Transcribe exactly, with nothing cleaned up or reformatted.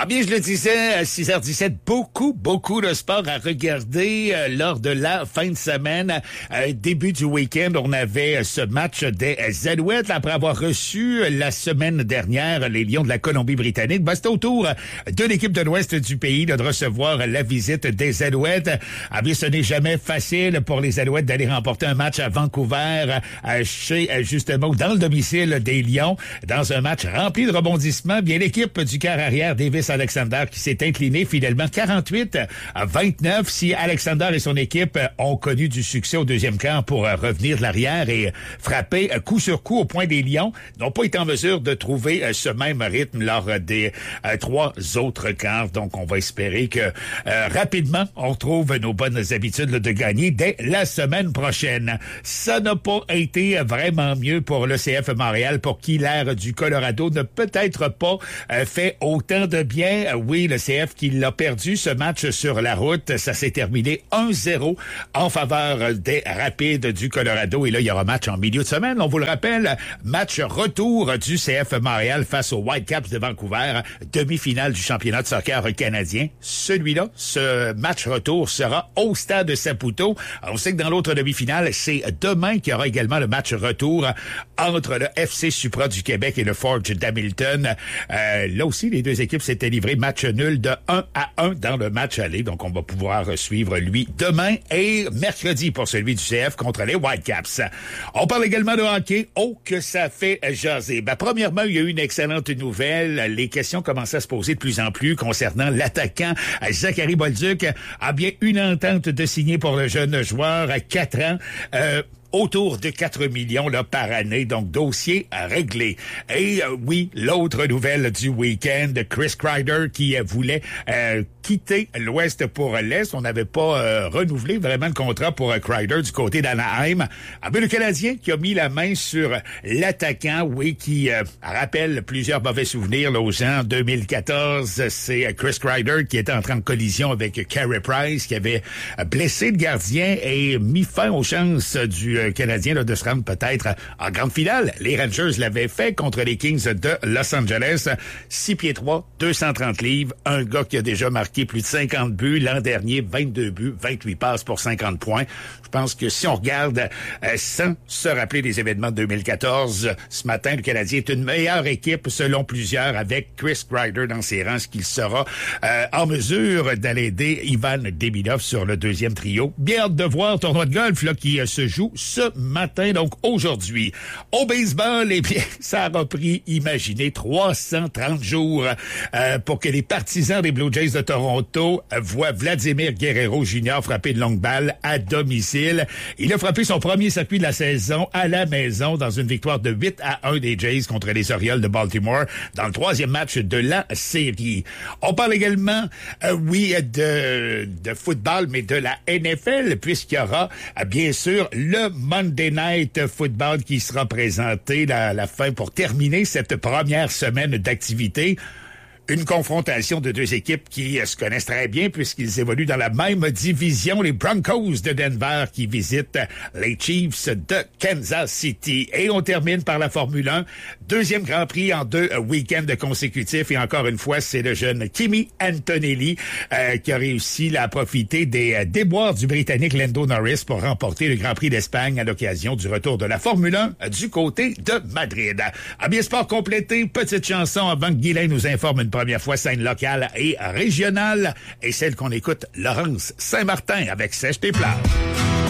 Ah bien, je le disais, à six heures dix-sept, beaucoup, beaucoup de sport à regarder euh, lors de la fin de semaine. Euh, début du week-end, on avait ce match des Alouettes après avoir reçu la semaine dernière les Lions de la Colombie-Britannique. Ben, c'était au tour de l'équipe de l'Ouest du pays là, de recevoir la visite des Alouettes. Ah bien, ce n'est jamais facile pour les Alouettes d'aller remporter un match à Vancouver, euh, chez justement dans le domicile des Lions, dans un match rempli de rebondissements. Bien, l'équipe du quart arrière Davis Alexander qui s'est incliné finalement quarante-huit à vingt-neuf. Si Alexander et son équipe ont connu du succès au deuxième quart pour revenir de l'arrière et frapper coup sur coup au point des Lions, n'ont pas été en mesure de trouver ce même rythme lors des euh, trois autres quarts. Donc, on va espérer que euh, rapidement, on retrouve nos bonnes habitudes là, de gagner dès la semaine prochaine. Ça n'a pas été vraiment mieux pour l'E C F Montréal, pour qui l'air du Colorado n'a peut-être pas euh, fait autant de bien. Oui, le C F qui l'a perdu ce match sur la route. Ça s'est terminé un zéro en faveur des Rapides du Colorado. Et là, il y aura match en milieu de semaine. On vous le rappelle, match retour du C F Montréal face aux Whitecaps de Vancouver, demi-finale du championnat de soccer canadien. Celui-là, ce match retour sera au stade Saputo. On sait que dans l'autre demi-finale, c'est demain qu'il y aura également le match retour entre le F C Supra du Québec et le Forge d'Hamilton. Euh, là aussi, les deux équipes s'étaient livrées match nul de un à un dans le match aller. Donc, on va pouvoir suivre lui demain et mercredi pour celui du C F contre les Whitecaps. On parle également de hockey. Oh, que ça fait jaser. Ben, premièrement, il y a eu une excellente nouvelle. Les questions commencent à se poser de plus en plus concernant l'attaquant Zachary Bolduc. A bien une entente de signer pour le jeune joueur à quatre ans. Euh, autour de quatre millions là, par année, donc dossier réglé. Et euh, oui, l'autre nouvelle du week-end, Chris Kreider qui euh, voulait euh, quitter l'Ouest pour l'Est. On n'avait pas euh, renouvelé vraiment le contrat pour euh, Kreider du côté d'Anaheim. Ah ben, le Canadien qui a mis la main sur l'attaquant, oui, qui euh, rappelle plusieurs mauvais souvenirs là, aux gens. En deux mille quatorze, c'est Chris Kreider qui était entré en collision avec Carey Price, qui avait blessé le gardien et mis fin aux chances du Canadien là, de se rendre peut-être en grande finale. Les Rangers l'avaient fait contre les Kings de Los Angeles. six pieds trois, deux cent trente livres. Un gars qui a déjà marqué plus de cinquante buts. L'an dernier, vingt-deux buts, vingt-huit passes pour cinquante points. Je pense que si on regarde euh, sans se rappeler des événements de deux mille quatorze, ce matin, le Canadien est une meilleure équipe selon plusieurs avec Chris Kreider dans ses rangs, ce qu'il sera euh, en mesure d'aller aider Ivan Demidov sur le deuxième trio. Bien hâte de voir tournoi de golf là, qui euh, se joue ce matin, donc aujourd'hui. Au baseball, eh bien, ça a repris, imaginez, trois cent trente jours euh, pour que les partisans des Blue Jays de Toronto voient Vladimir Guerrero Junior frapper de longue balle à domicile. Il a frappé son premier circuit de la saison à la maison dans une victoire de huit à un des Jays contre les Orioles de Baltimore dans le troisième match de la série. On parle également, euh, oui, de, de football, mais de la N F L, puisqu'il y aura, euh, bien sûr, le Monday Night Football qui sera présenté à la fin pour terminer cette première semaine d'activité. Une confrontation de deux équipes qui se connaissent très bien puisqu'ils évoluent dans la même division. Les Broncos de Denver qui visitent les Chiefs de Kansas City. Et on termine par la Formule un. Deuxième Grand Prix en deux week-ends consécutifs. Et encore une fois, c'est le jeune Kimi Antonelli euh, qui a réussi là, à profiter des euh, déboires du Britannique Lando Norris pour remporter le Grand Prix d'Espagne à l'occasion du retour de la Formule un euh, du côté de Madrid. À bien sport complété, petite chanson avant que Guylain nous informe une première fois scène locale et régionale, et celle qu'on écoute, Laurence Saint-Martin avec Sèche tes pleurs.